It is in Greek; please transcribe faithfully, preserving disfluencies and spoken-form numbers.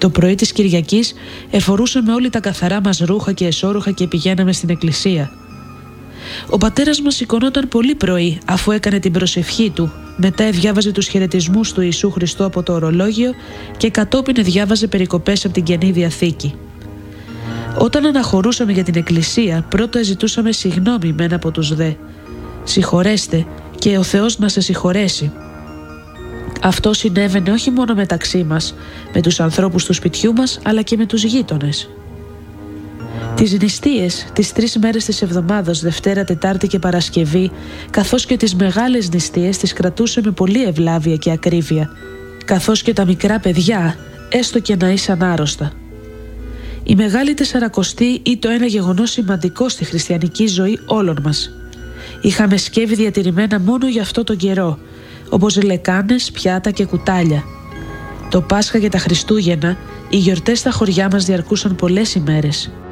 Το πρωί της Κυριακής εφορούσαμε όλοι τα καθαρά μας ρούχα και εσώρουχα και πηγαίναμε στην εκκλησία. Ο πατέρας μας σηκωνόταν πολύ πρωί αφού έκανε την προσευχή του, μετά διάβαζε τους χαιρετισμούς του Ιησού Χριστού από το ορολόγιο και κατόπιν διάβαζε περικοπές από την Καινή Διαθήκη. Όταν αναχωρούσαμε για την εκκλησία, πρώτα ζητούσαμε συγγνώμη μεν από τους δε. Συγχωρέστε και ο Θεός να σε συγχωρέσει. Αυτό συνέβαινε όχι μόνο μεταξύ μας, με τους ανθρώπους του σπιτιού μας, αλλά και με τους γείτονες. Τις νηστείες, τις τρεις μέρες της εβδομάδας, Δευτέρα, Τετάρτη και Παρασκευή, καθώς και τις μεγάλες νηστείες τις κρατούσε με πολύ ευλάβεια και ακρίβεια, καθώς και τα μικρά παιδιά, έστω και να ήσαν άρρωστα. Η Μεγάλη Τεσσαρακοστή ήταν ένα γεγονός σημαντικό στη χριστιανική ζωή όλων μας. Είχαμε σκεύη διατηρημένα μόνο για αυτό τον καιρό, όπως λεκάνες, πιάτα και κουτάλια. Το Πάσχα και τα Χριστούγεννα, οι γιορτές στα χωριά μας διαρκούσαν πολλές ημέρες.